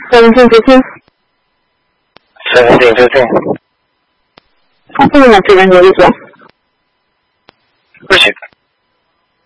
17不能这个女的不行，